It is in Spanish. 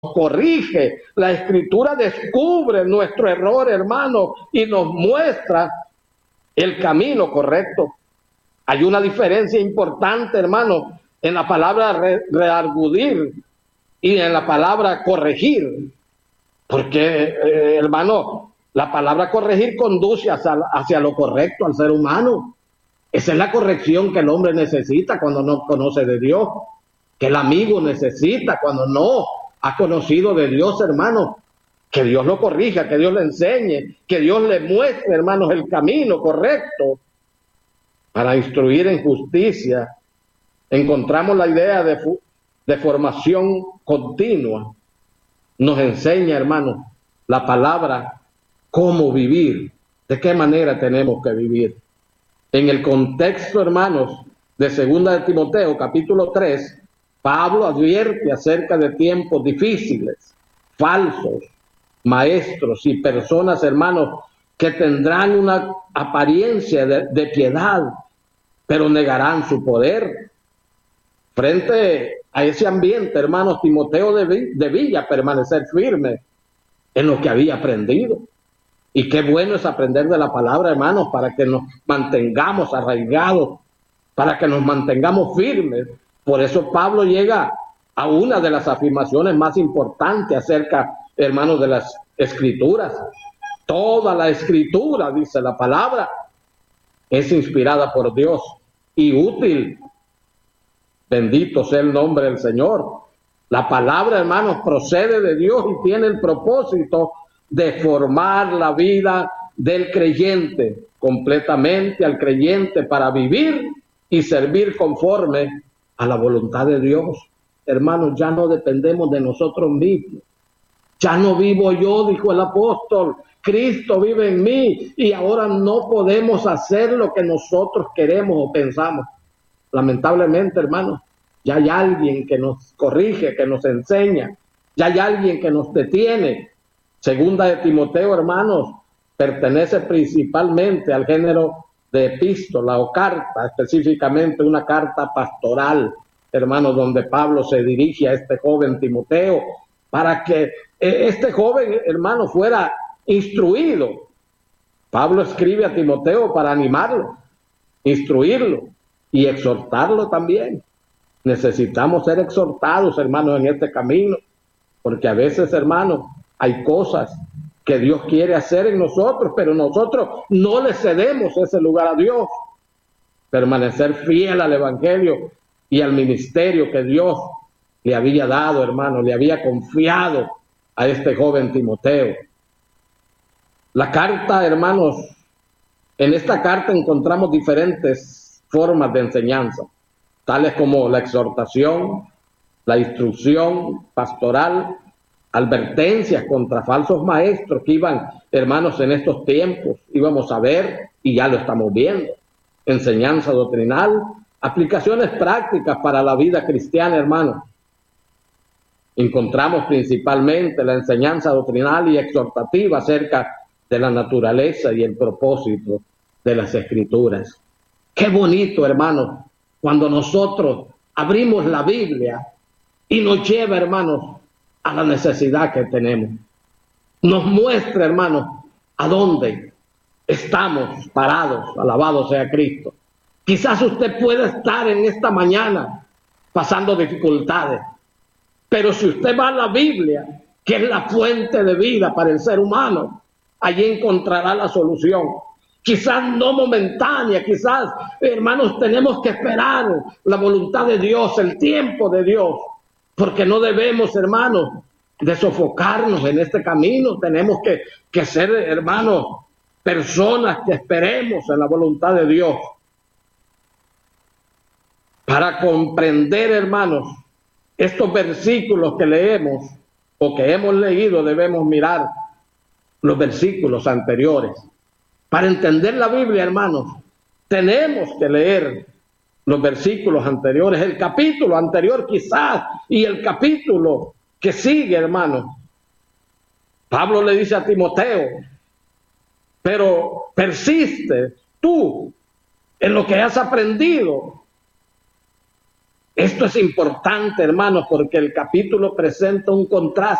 corrige. La Escritura descubre nuestro error, hermano, y nos muestra el camino correcto. Hay una diferencia importante, hermano, en la palabra redargudir y en la palabra corregir. Porque, hermano, la palabra corregir conduce hacia lo correcto al ser humano. Esa es la corrección que el hombre necesita cuando no conoce de Dios, que el amigo necesita cuando no ha conocido de Dios, hermano. Que Dios lo corrija, que Dios le enseñe, que Dios le muestre, hermanos, el camino correcto para instruir en justicia. Encontramos la idea de formación continua. Nos enseña, hermanos, la palabra cómo vivir, de qué manera tenemos que vivir. En el contexto, hermanos, de 2 de Timoteo, capítulo 3, Pablo advierte acerca de tiempos difíciles, falsos, maestros y personas, hermanos, que tendrán una apariencia de piedad, pero negarán su poder. Frente a ese ambiente, hermanos, Timoteo debía permanecer firme en lo que había aprendido. Y qué bueno es aprender de la palabra, hermanos, para que nos mantengamos arraigados, para que nos mantengamos firmes. Por eso Pablo llega a una de las afirmaciones más importantes acerca, hermanos, de las Escrituras. Toda la Escritura, dice la palabra, es inspirada por Dios y útil. Bendito sea el nombre del Señor. La palabra, hermanos, procede de Dios y tiene el propósito de formar la vida del creyente, completamente al creyente, para vivir y servir conforme a la voluntad de Dios. Hermanos, ya no dependemos de nosotros mismos. Ya no vivo yo, dijo el apóstol, Cristo vive en mí, y ahora no podemos hacer lo que nosotros queremos o pensamos. Lamentablemente, hermanos, ya hay alguien que nos corrige, que nos enseña, ya hay alguien que nos detiene. 2 de Timoteo, hermanos, pertenece principalmente al género de epístola o carta, específicamente una carta pastoral, hermanos, donde Pablo se dirige a este joven Timoteo para que este joven, hermano, fuera instruido. Pablo escribe a Timoteo para animarlo, instruirlo y exhortarlo también. Necesitamos ser exhortados, hermanos, en este camino, porque a veces, hermanos, hay cosas que Dios quiere hacer en nosotros, pero nosotros no le cedemos ese lugar a Dios. Permanecer fiel al Evangelio y al ministerio que Dios le había dado, hermano, le había confiado a este joven Timoteo. La carta, hermanos, en esta carta encontramos diferentes formas de enseñanza, tales como la exhortación, la instrucción pastoral, advertencias contra falsos maestros que iban, hermanos, en estos tiempos, íbamos a ver, y ya lo estamos viendo, enseñanza doctrinal, aplicaciones prácticas para la vida cristiana, hermanos. Encontramos principalmente la enseñanza doctrinal y exhortativa acerca de la naturaleza y el propósito de las Escrituras. Qué bonito, hermanos, cuando nosotros abrimos la Biblia y nos lleva, hermanos, a la necesidad que tenemos. Nos muestra, hermanos, a dónde estamos parados. Alabado sea Cristo. Quizás usted pueda estar en esta mañana pasando dificultades, pero si usted va a la Biblia, que es la fuente de vida para el ser humano, allí encontrará la solución. Quizás no momentánea, quizás, hermanos, tenemos que esperar la voluntad de Dios, el tiempo de Dios, porque no debemos, hermanos, de sofocarnos en este camino. Tenemos que ser, hermanos, personas que esperemos en la voluntad de Dios. Para comprender, hermanos, estos versículos que leemos o que hemos leído, debemos mirar los versículos anteriores. Para entender la Biblia, hermanos, tenemos que leer los versículos anteriores, el capítulo anterior quizás y el capítulo que sigue, hermanos. Pablo le dice a Timoteo, pero persiste tú en lo que has aprendido Esto es importante, hermanos, porque el capítulo presenta un contraste